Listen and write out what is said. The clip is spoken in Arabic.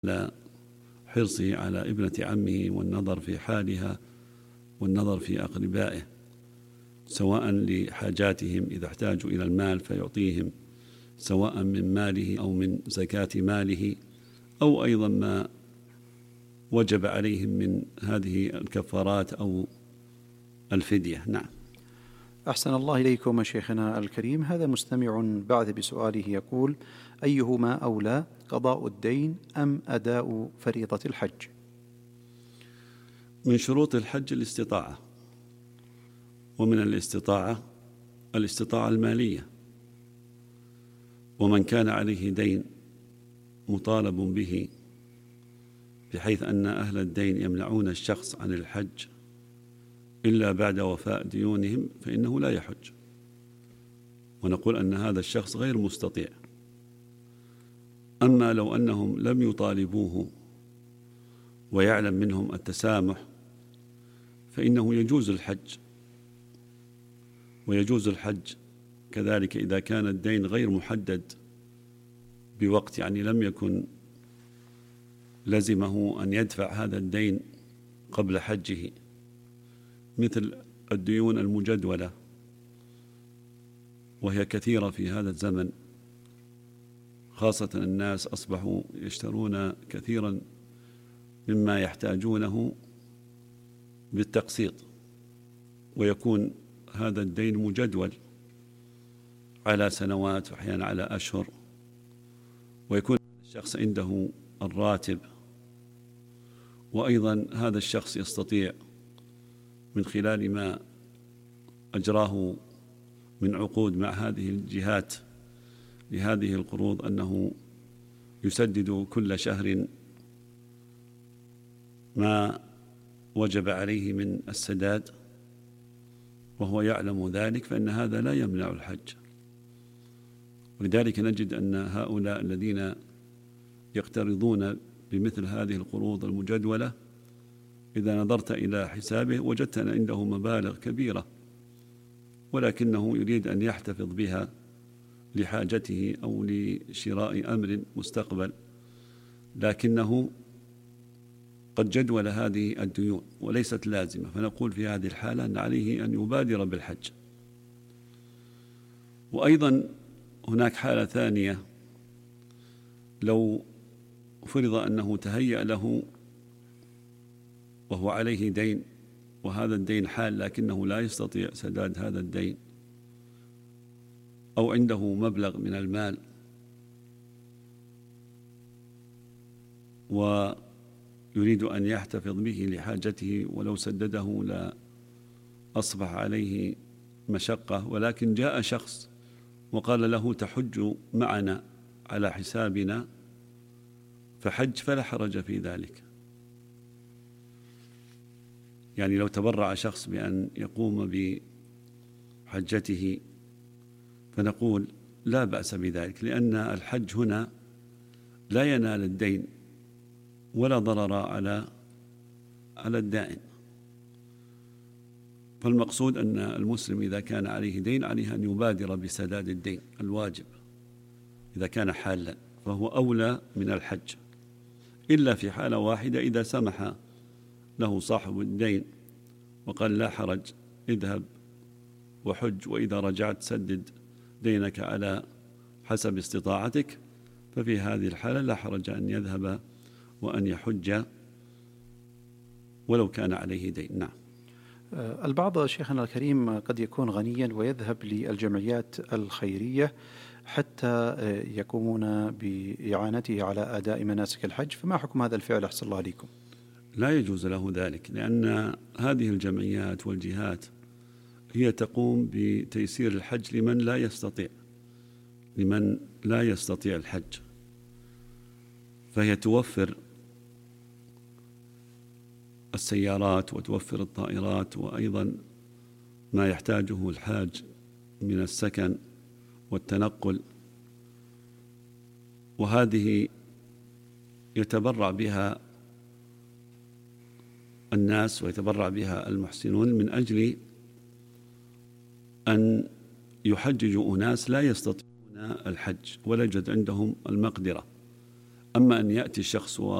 على حرصه على ابنة عمه والنظر في حالها والنظر في أقربائه، سواء لحاجاتهم إذا احتاجوا إلى المال فيعطيهم، سواء من ماله أو من زكاة ماله، أو أيضا ما وجب عليهم من هذه الكفارات أو الفدية. نعم. أحسن الله إليكم شيخنا الكريم. هذا مستمع بعث بسؤاله يقول: أيهما أولى، قضاء الدين أم أداء فريضة الحج؟ من شروط الحج الاستطاعة، ومن الاستطاعة المالية، ومن كان عليه دين مطالب به بحيث أن أهل الدين يمنعون الشخص عن الحج إلا بعد وفاء ديونهم فإنه لا يحج، ونقول أن هذا الشخص غير مستطيع. أما لو أنهم لم يطالبوه ويعلم منهم التسامح فإنه يجوز الحج، ويجوز الحج كذلك إذا كان الدين غير محدد بوقت، يعني لم يكن لزمه أن يدفع هذا الدين قبل حجه، مثل الديون المجدولة، وهي كثيرة في هذا الزمن، خاصة الناس أصبحوا يشترون كثيرا مما يحتاجونه بالتقسيط، ويكون هذا الدين مجدول على سنوات وأحيانا على أشهر، ويكون الشخص عنده الراتب، وأيضا هذا الشخص يستطيع من خلال ما أجراه من عقود مع هذه الجهات لهذه القروض أنه يسدد كل شهر ما وجب عليه من السداد، وهو يعلم ذلك، فإن هذا لا يمنع الحج. ولذلك نجد أن هؤلاء الذين يقترضون بمثل هذه القروض المجدولة إذا نظرت إلى حسابه وجدت أن عنده مبالغ كبيرة، ولكنه يريد أن يحتفظ بها لحاجته أو لشراء أمر مستقبل، لكنه قد جدول هذه الديون وليست لازمة، فنقول في هذه الحالة أن عليه أن يبادر بالحج. وأيضا هناك حالة ثانية، لو فرض أنه تهيأ له وهو عليه دين، وهذا الدين حال لكنه لا يستطيع سداد هذا الدين، أو عنده مبلغ من المال ويريد أن يحتفظ به لحاجته، ولو سدده لا أصبح عليه مشقة، ولكن جاء شخص وقال له تحج معنا على حسابنا فحج، فلا حرج في ذلك. يعني لو تبرع شخص بأن يقوم بحجته فنقول لا بأس بذلك، لأن الحج هنا لا ينال الدين ولا ضرر على الدائن. فالمقصود أن المسلم إذا كان عليه دين عليه أن يبادر بسداد الدين الواجب إذا كان حالا، فهو أولى من الحج، إلا في حالة واحدة، إذا سمح له صاحب الدين وقال لا حرج اذهب وحج، وإذا رجعت سدد دينك على حسب استطاعتك، ففي هذه الحالة لا حرج أن يذهب وأن يحج ولو كان عليه دين. نعم. البعض شيخنا الكريم قد يكون غنيا ويذهب للجمعيات الخيرية حتى يقومون بإعانته على أداء مناسك الحج، فما حكم هذا الفعل أحسن الله عليكم؟ لا يجوز له ذلك، لأن هذه الجمعيات والجهات هي تقوم بتيسير الحج لمن لا يستطيع الحج، فهي توفر السيارات وتوفر الطائرات، وأيضا ما يحتاجه الحاج من السكن والتنقل، وهذه يتبرع بها الناس ويتبرع بها المحسنون من أجل أن يحججوا أناس لا يستطيعون الحج ولا يوجد عندهم المقدرة، أما أن يأتي الشخص